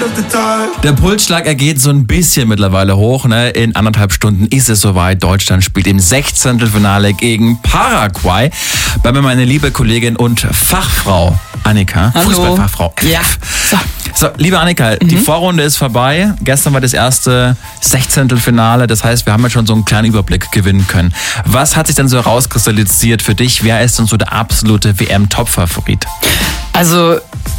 Der Pulsschlag, er geht so ein bisschen mittlerweile hoch. Ne? In 1,5 Stunden ist es soweit. Deutschland spielt im 16. gegen Paraguay. Bei mir meine liebe Kollegin und Fachfrau Annika. Hallo. Fußballfachfrau. Ja. So, liebe Annika, die Vorrunde ist vorbei. Gestern war das erste 16. Das heißt, wir haben ja schon so einen kleinen Überblick gewinnen können. Was hat sich denn so herauskristallisiert für dich? Wer ist denn so der absolute WM-Top-Favorit? Also,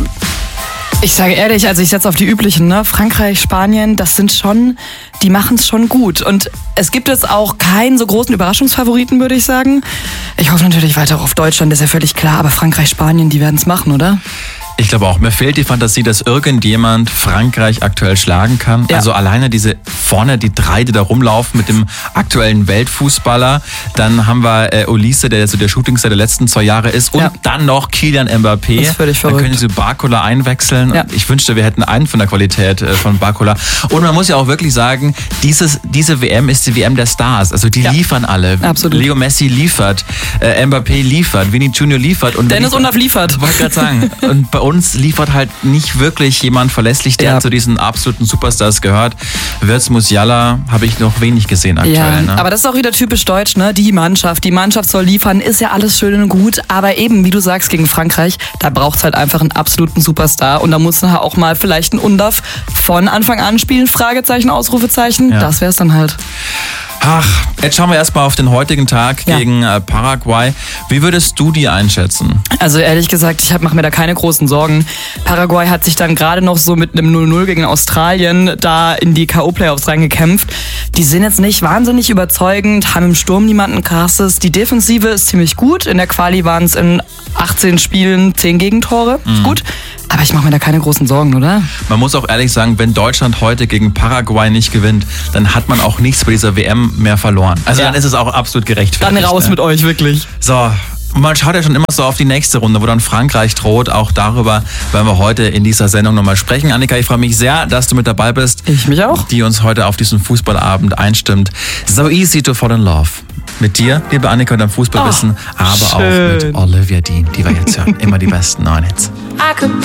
ich sage ehrlich, ich setze auf die üblichen, ne? Frankreich, Spanien, das sind schon, die machen es schon gut. Und es gibt jetzt auch keinen so großen Überraschungsfavoriten, würde ich sagen. Ich hoffe natürlich weiter auf Deutschland, das ist ja völlig klar. Aber Frankreich, Spanien, die werden es machen, oder? Ich glaube auch, mir fehlt die Fantasie, dass irgendjemand Frankreich aktuell schlagen kann. Ja. Also alleine diese vorne, die drei, die da rumlaufen mit dem aktuellen Weltfußballer. Dann haben wir Olise, der so der Shootingstar der letzten 2 Jahre ist. Und dann noch Kylian Mbappé. Das ist völlig Dann verrückt. können sie Barcola einwechseln. Ja. Ich wünschte, wir hätten einen von der Qualität von Barcola. Und man muss ja auch wirklich sagen, diese WM ist die WM der Stars. Also die liefern alle. Absolut. Leo Messi liefert, Mbappé liefert, Vinny Junior liefert. Und Dennis Undaff liefert. Wollte gerade sagen. Und bei uns liefert halt nicht wirklich jemand verlässlich, der zu diesen absoluten Superstars gehört. Wirtz, Musiala habe ich noch wenig gesehen aktuell. Ja, Ne? aber das ist auch wieder typisch deutsch, ne? Die Mannschaft soll liefern, ist ja alles schön und gut, aber eben, wie du sagst, gegen Frankreich, da braucht es halt einfach einen absoluten Superstar und da muss dann auch mal vielleicht ein Undaff von Anfang an spielen, Fragezeichen, Ausrufezeichen, das wär's dann halt. Ach, jetzt schauen wir erstmal auf den heutigen Tag gegen Paraguay. Wie würdest du die einschätzen? Also ehrlich gesagt, ich mache mir da keine großen Sorgen. Paraguay hat sich dann gerade noch so mit einem 0-0 gegen Australien da in die K.O.-Playoffs reingekämpft. Die sind jetzt nicht wahnsinnig überzeugend, haben im Sturm niemanden krasses. Die Defensive ist ziemlich gut. In der Quali waren es in 18 Spielen 10 Gegentore. Ist gut. Aber ich mache mir da keine großen Sorgen, oder? Man muss auch ehrlich sagen, wenn Deutschland heute gegen Paraguay nicht gewinnt, dann hat man auch nichts bei dieser WM mehr verloren. Also dann ist es auch absolut gerechtfertigt. Dann raus mit euch, wirklich. So, man schaut ja schon immer so auf die nächste Runde, wo dann Frankreich droht. Auch darüber werden wir heute in dieser Sendung nochmal sprechen. Annika, ich freue mich sehr, dass du mit dabei bist. Ich mich auch. Die uns heute auf diesen Fußballabend einstimmt. So easy to fall in love. Mit dir, liebe Annika, und deinem Fußballwissen, aber schön. auch mit Olivia Dean, die wir jetzt hören. Immer die besten neuen Hits.